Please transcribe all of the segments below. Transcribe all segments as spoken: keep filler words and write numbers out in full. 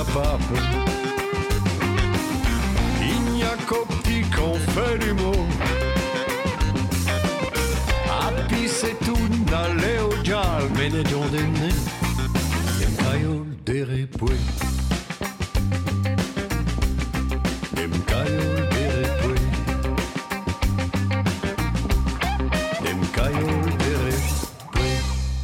pas peur. Il n'y a qu'au petit qu'on fait du mot. Api c'est tout n'allez au diable, mais les gens des nez, des cailloux des répoués. Des cailloux des répoués. Des cailloux des répoués.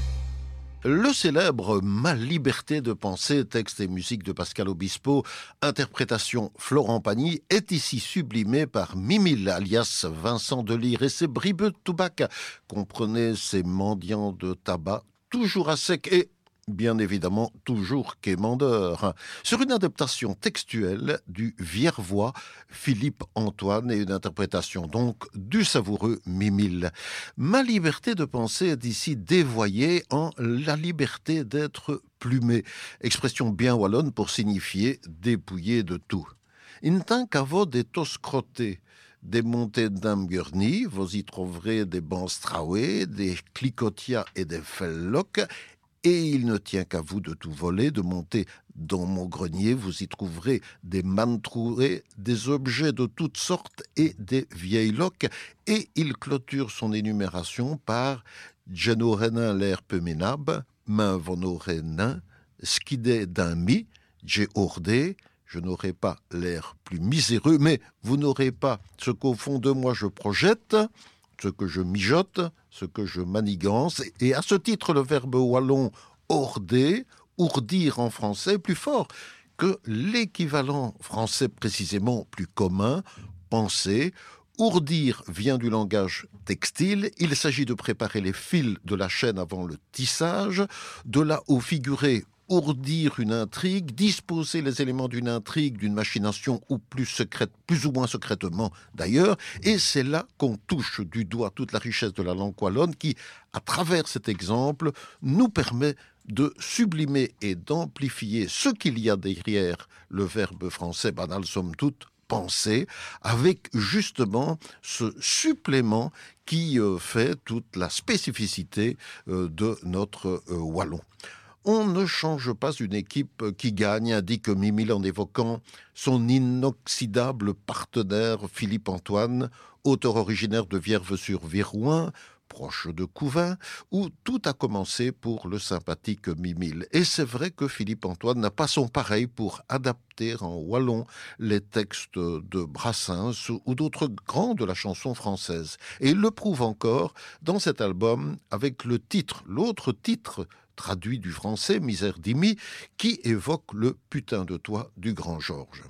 Le célèbre Ma liberté de penser, texte et musique de Pascal Obispo, interprétation Florent Pagny, est ici sublimé par Mimile, alias Vincent Delire, et ses bribeux de toubac. Comprenez ces mendiants de tabac, toujours à sec et, bien évidemment, toujours quémandeur. Sur une adaptation textuelle du Viervois Philippe Antoine et une interprétation donc du savoureux Mimile. Ma liberté de penser est ici dévoyée en la liberté d'être plumé, expression bien wallonne pour signifier dépouillé de tout. Intin cavo des tos crottés. Des montées d'Amgurny, vous y trouverez des banstraoués, des clicotias et des fellocs. Et il ne tient qu'à vous de tout voler, de monter dans mon grenier. Vous y trouverez des mantroués, des objets de toutes sortes et des vieilles loques. Et il clôture son énumération par « J'en l'air peu ménable, main von nain, skidé d'un mi, j'ai ordé ». Je n'aurai pas l'air plus miséreux, mais vous n'aurez pas ce qu'au fond de moi je projette, ce que je mijote, ce que je manigance. Et à ce titre, le verbe wallon « order », ourdir en français, plus fort que l'équivalent français précisément plus commun, penser. Ourdir vient du langage textile. Il s'agit de préparer les fils de la chaîne avant le tissage, de là au figuré ourdir une intrigue, disposer les éléments d'une intrigue, d'une machination ou plus secrète, plus ou moins secrètement d'ailleurs, et c'est là qu'on touche du doigt toute la richesse de la langue wallonne qui, à travers cet exemple, nous permet de sublimer et d'amplifier ce qu'il y a derrière le verbe français banal somme toute, penser, avec justement ce supplément qui euh, fait toute la spécificité euh, de notre euh, wallon. On ne change pas une équipe qui gagne, indique Mimile en évoquant son inoxydable partenaire Philippe Antoine, auteur originaire de Vierve-sur-Virouin, proche de Couvain, où tout a commencé pour le sympathique Mimile. Et c'est vrai que Philippe Antoine n'a pas son pareil pour adapter en wallon les textes de Brassens ou d'autres grands de la chanson française. Et il le prouve encore dans cet album avec le titre, l'autre titre traduit du français, Misère d'Imi, qui évoque le putain de toi du grand Georges.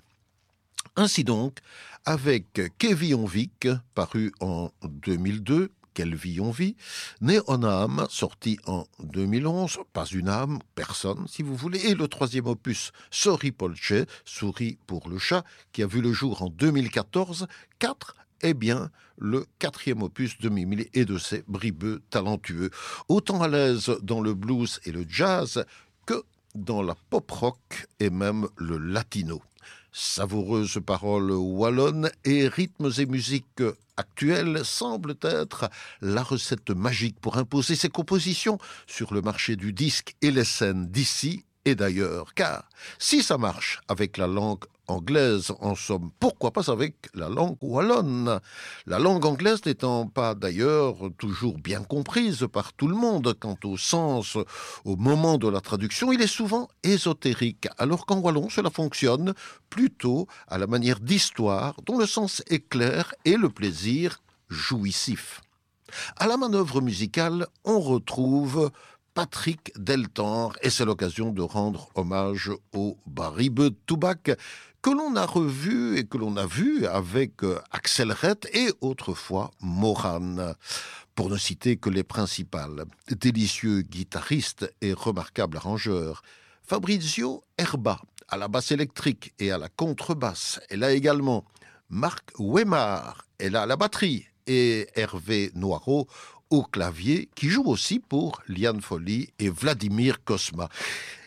Ainsi donc, avec Quelle vie on vic, paru en deux mille deux, Quelle vie on vit, Né en âme, sorti en deux mille onze, pas une âme, personne si vous voulez, et le troisième opus, Sorry Polche, Souris pour le chat, qui a vu le jour en deux mille quatorze, quatre eh bien, le quatrième opus de Mimile et de ses bribeux talentueux. Autant à l'aise dans le blues et le jazz que dans la pop-rock et même le latino. Savoureuses paroles wallonnes et rythmes et musiques actuels semblent être la recette magique pour imposer ses compositions sur le marché du disque et les scènes d'ici et d'ailleurs. Car si ça marche avec la langue anglaise, en somme, pourquoi pas avec la langue wallonne? La langue anglaise n'étant pas d'ailleurs toujours bien comprise par tout le monde quant au sens, au moment de la traduction, il est souvent ésotérique, alors qu'en wallon cela fonctionne plutôt à la manière d'histoire dont le sens est clair et le plaisir jouissif. À la manœuvre musicale, on retrouve Patrick Deltan, et c'est l'occasion de rendre hommage au baribeux de toubac que l'on a revu et que l'on a vu avec Axel Rett et autrefois Morane, pour ne citer que les principales. Délicieux guitariste et remarquable arrangeur, Fabrizio Erba à la basse électrique et à la contrebasse. Elle a également Marc Wemar, elle a la batterie, et Hervé Noirot au clavier, qui joue aussi pour Liane Folly et Vladimir Cosma.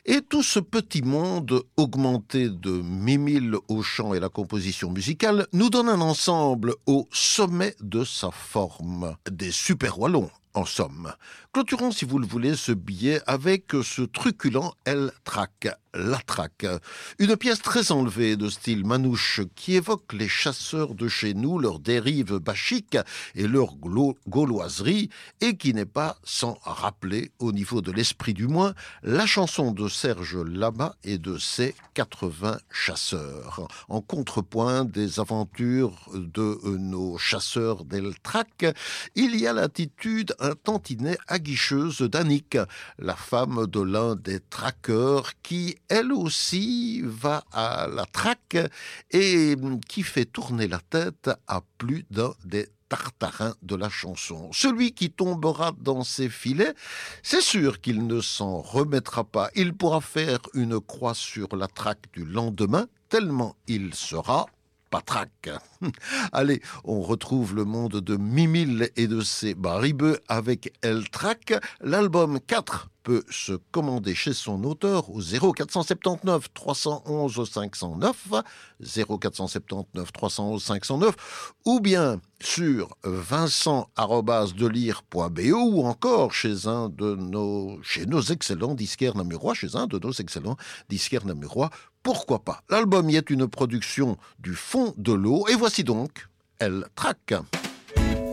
Et tout ce petit monde, augmenté de Mimile au chant et la composition musicale, nous donne un ensemble au sommet de sa forme. Des super wallons, en somme. Clôturons, si vous le voulez, ce billet avec ce truculent El Trac, la traque. Une pièce très enlevée de style manouche qui évoque les chasseurs de chez nous, leurs dérives bachiques et leur glo- gauloiserie, et qui n'est pas sans rappeler, au niveau de l'esprit du moins, la chanson de Serge Lama et de ses quatre-vingts chasseurs. En contrepoint des aventures de nos chasseurs d'El Trac, il y a l'attitude un tantinet aguicheuse d'Annick, la femme de l'un des traqueurs qui, elle aussi, va à la traque et qui fait tourner la tête à plus d'un des tartarins de la chanson. Celui qui tombera dans ses filets, c'est sûr qu'il ne s'en remettra pas. Il pourra faire une croix sur la traque du lendemain, tellement il sera patraque. Allez, on retrouve le monde de Mimile et de ses baribeux avec El Trac. L'album quatre peut se commander chez son auteur au zéro quatre cent soixante-dix-neuf trois cent onze cinq cent neuf, zéro quatre cent soixante-dix-neuf trois cent onze cinq cent neuf, ou bien sur vincent arobase delire point b o ou encore chez un de nos, chez nos excellents disquaires namurois, chez un de nos excellents disquaires namurois. Pourquoi pas? L'album y est une production du fond de l'eau et voici donc El Trac.